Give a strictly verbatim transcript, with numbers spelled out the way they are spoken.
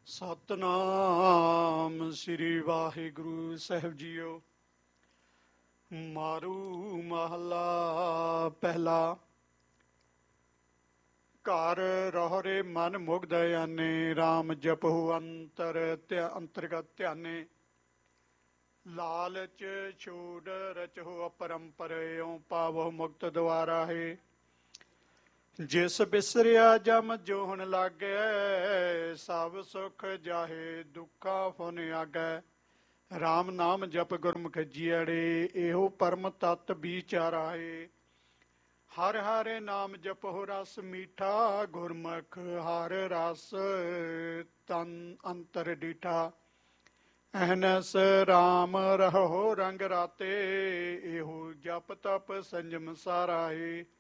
ਸਤਨਾਮ ਸ੍ਰੀ ਵਾਹਿਗੁਰੂ ਸਾਹਿਬ JIO. ਮਾਰੂ ਮਹੱਲਾ ਪਹਿਲਾ। ਘਰ ਰਹਰੇ ਮਨ ਮੁਗਧ ਆਨੇ, ਰਾਮ ਜਪਹੁ ਅੰਤਰ ਅੰਤਰਗਤ ਧਿਆਨੇ। ਲਾਲਚ ਛੋੜ ਰਚਹੁ ਅਪਰੰਪਰ, ਇਉ ਪਾਵਹੁ ਮੁਕਤ ਦੁਆਰਾ ਹੈ। ਜਿਸ ਬਿਸਰਿਆ ਜਮ ਜੋਹਣ ਲਾਗੈ, ਸਭ ਸੁਖ ਜਾਹੇ ਦੁੱਖਾ ਫੁਨ ਆਗੈ। ਰਾਮ ਨਾਮ ਜਪ ਗੁਰਮੁਖ ਜੀਅੜੇ, ਇਹੋ ਪਰਮ ਤਤ ਵਿਚਾਰਾ ਹੈ। ਹਰ ਹਰ ਨਾਮ ਜਪਹੁ ਰਸ ਮੀਠਾ, ਗੁਰਮੁਖ ਹਰ ਰਸ ਤਨ ਅੰਤਰ ਡੀਠਾ। ਅਹਨਸ ਰਾਮ ਰਹੋ ਰੰਗ ਰਾਤੇ, ਇਹੋ ਜਪ ਤਪ ਸੰਜਮ ਸਾਰਾ ਹੈ।